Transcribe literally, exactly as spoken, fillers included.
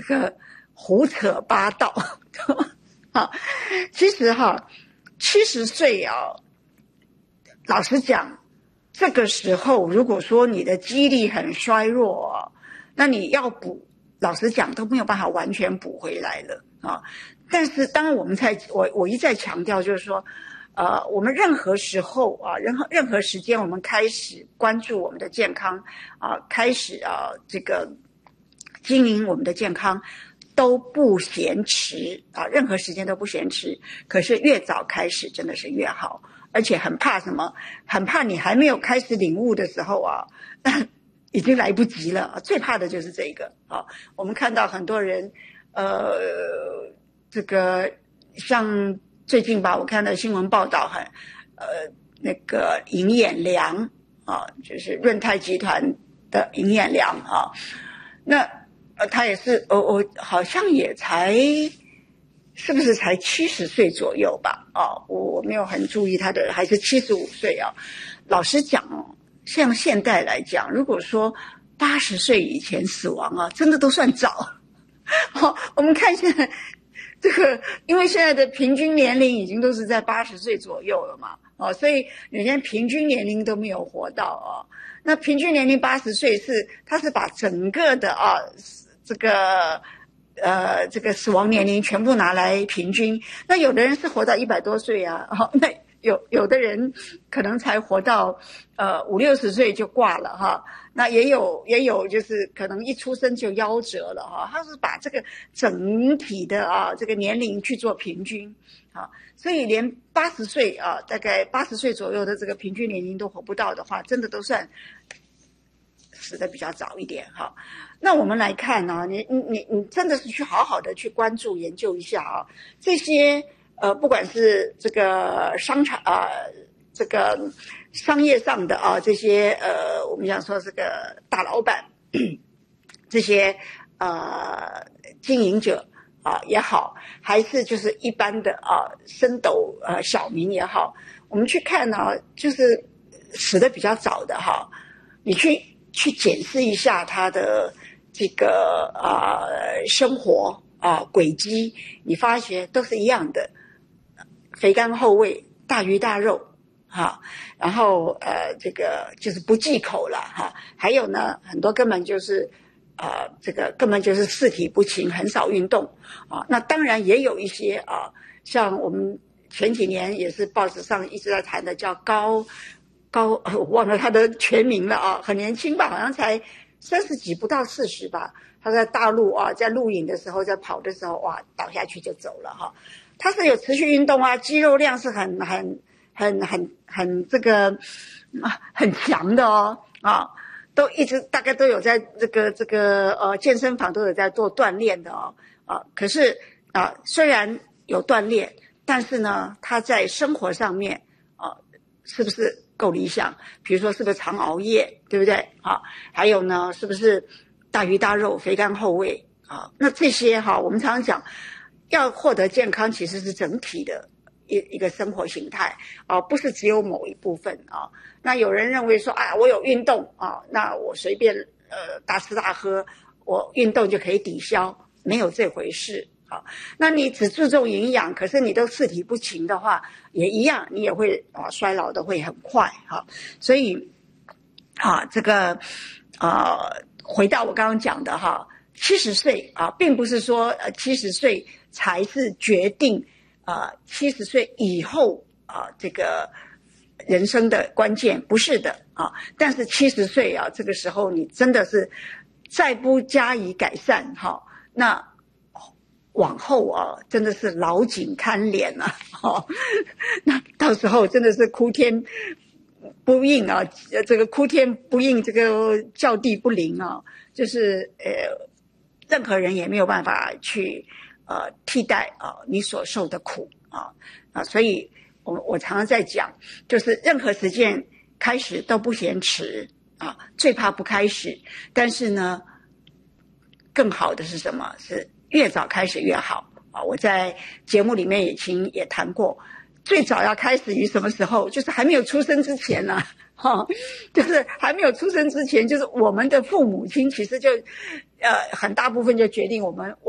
个胡扯八道。好，其实哈，七十岁啊，老实讲，这个时候如果说你的肌力很衰弱啊，那你要补，老实讲都没有办法完全补回来了啊。但是当然我们在我我一再强调就是说，呃，我们任何时候啊，任何任何时间，我们开始关注我们的健康啊，开始啊这个经营我们的健康都不嫌迟啊，任何时间都不嫌迟。可是越早开始真的是越好。而且很怕什么？很怕你还没有开始领悟的时候啊，已经来不及了。最怕的就是这个啊！我们看到很多人，呃，这个像最近吧，我看到新闻报道很，呃，那个尹衍梁啊，就是润泰集团的尹衍梁啊，那呃他也是，我、呃、我好像也才。是不是才七十岁左右吧？哦，我我没有很注意他的，还是七十五岁啊。老实讲哦，像现代来讲，如果说八十岁以前死亡啊，真的都算早。好、哦，我们看现在这个，因为现在的平均年龄已经都是在八十岁左右了嘛，哦，所以人家平均年龄都没有活到哦。那平均年龄八十岁是，他是把整个的啊这个。呃，这个死亡年龄全部拿来平均，那有的人是活到一百多岁啊，哈，那有有的人可能才活到呃五六十岁就挂了哈，那也有也有就是可能一出生就夭折了哈，他是把这个整体的啊这个年龄去做平均啊，所以连八十岁啊，大概八十岁左右的这个平均年龄都活不到的话，真的都算死的比较早一点哈。那我们来看呢、啊，你你你你真的是去好好的去关注研究一下啊，这些呃，不管是这个商场啊、呃，这个商业上的啊，这些呃，我们讲说这个大老板，这些呃经营者啊也好，还是就是一般的啊升斗呃小民也好，我们去看呢、啊，就是死的比较早的哈，你去去检视一下他的。这个啊、呃、生活啊轨迹，你发觉都是一样的，肥甘厚味，大鱼大肉哈，然后呃这个就是不忌口了哈，还有呢很多根本就是呃这个根本就是四体不勤，很少运动啊。那当然也有一些啊，像我们前几年也是报纸上一直在谈的叫高高，我忘了他的全名了啊，很年轻吧，好像才。三十几不到四十吧，他在大陆啊，在录影的时候，在跑的时候，哇，倒下去就走了哈。他是有持续运动啊，肌肉量是很很很很很这个啊很强的哦啊，都一直大概都有在这个这个呃健身房都有在做锻炼的哦啊。可是啊，虽然有锻炼，但是呢，他在生活上面啊，是不是？够理想，比如说是不是常熬夜，对不对啊？还有呢，是不是大鱼大肉、肥甘厚味啊？那这些哈，我们常常讲，要获得健康，其实是整体的一一个生活形态啊，不是只有某一部分啊。那有人认为说，啊，我有运动啊，那我随便呃大吃大喝，我运动就可以抵消，没有这回事。好，那你只注重营养，可是你都四体不勤的话，也一样，你也会啊衰老的会很快哈。所以啊，这个啊，回到我刚刚讲的哈，七十岁啊，并不是说呃七十岁才是决定啊七十岁以后啊这个人生的关键，不是的啊。但是七十岁啊，这个时候你真的是再不加以改善哈，那。往后啊，真的是老井堪怜啊！哦，那到时候真的是哭天不应啊，这个哭天不应，这个叫地不灵啊，就是呃，任何人也没有办法去呃替代啊你所受的苦啊啊，所以我我常常在讲，就是任何实践开始都不嫌迟啊，最怕不开始，但是呢，更好的是什么？是。越早开始越好啊！我在节目里面也曾也谈过， 最早要开始于什么时候？就是还没有出生之前呢、啊，哈、哦，就是还没有出生之前，就是我们的父母亲其实就，呃，很大部分就决定我们。